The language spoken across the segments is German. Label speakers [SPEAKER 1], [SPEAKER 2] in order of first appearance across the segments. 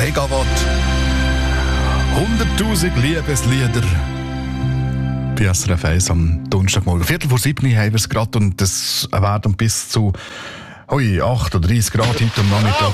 [SPEAKER 1] Megawatt. 100'000 Liebeslieder. Die SRF 1 am Donnerstagmorgen. 6:45 haben wir es gerade und das werden bis zu 38 Grad heute am Nachmittag.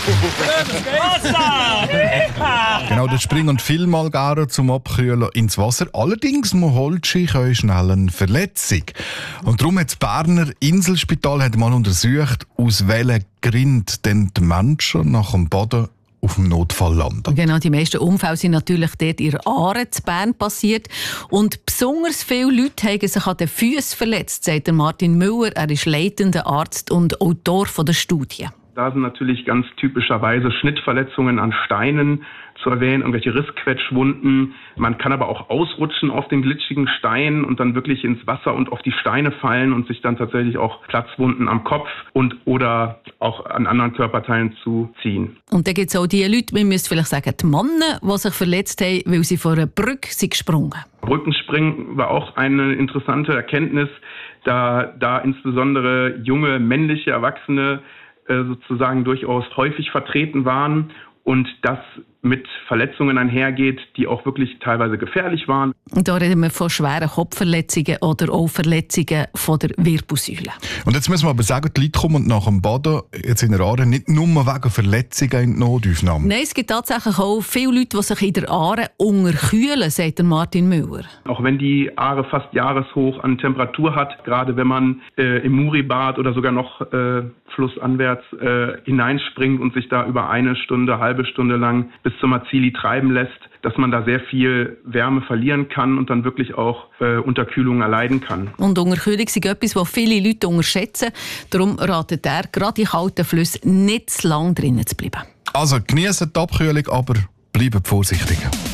[SPEAKER 1] Genau, das Spring- und Filmalgaren zum Abkühlen ins Wasser. Allerdings muss Holzschi schnell eine Verletzung. Und darum hat das Berner Inselspital mal untersucht, aus welchen Gründen denn die Menschen nach dem Boden auf dem Notfall landen.
[SPEAKER 2] Genau, die meisten Unfälle sind natürlich dort in Aare zu Bern passiert. Und besonders viele Leute haben sich an den Füßen verletzt, sagt Martin Müller. Er ist leitender Arzt und Autor der Studie.
[SPEAKER 3] Da sind natürlich ganz typischerweise Schnittverletzungen an Steinen zu erwähnen, irgendwelche Rissquetschwunden. Man kann aber auch ausrutschen auf den glitschigen Stein und dann wirklich ins Wasser und auf die Steine fallen und sich dann tatsächlich auch Platzwunden am Kopf und oder auch an anderen Körperteilen zuziehen.
[SPEAKER 2] Und dann gibt es auch die Leute, man müsste vielleicht sagen, die Männer, die sich verletzt haben, weil sie vor einer Brücke gesprungen sind.
[SPEAKER 3] Brückenspringen war auch eine interessante Erkenntnis, da insbesondere junge männliche Erwachsene sozusagen durchaus häufig vertreten waren und das mit Verletzungen einhergeht, die auch wirklich teilweise gefährlich waren.
[SPEAKER 2] Und da reden wir von schweren Kopfverletzungen oder auch Verletzungen von der Wirbelsäule.
[SPEAKER 1] Und jetzt müssen wir aber sagen, die Leute kommen nach dem Boden jetzt in der Aare nicht nur wegen Verletzungen in die Notaufnahme.
[SPEAKER 2] Nein, es gibt tatsächlich auch viele Leute, die sich in der Aare unterkühlen, sagt Martin Müller.
[SPEAKER 3] Auch wenn die Aare fast jahreshoch an Temperatur hat, gerade wenn man im Muribad oder sogar noch flussanwärts hineinspringt und sich da über eine Stunde, halbe Stunde lang bis zum Mazili treiben lässt, dass man da sehr viel Wärme verlieren kann und dann wirklich auch Unterkühlung erleiden kann.
[SPEAKER 2] Und Unterkühlung ist etwas, was viele Leute unterschätzen. Darum ratet er, gerade in kalten Flüssen nicht zu lange drinnen zu bleiben.
[SPEAKER 1] Also genießen die Abkühlung, aber bleibt vorsichtig.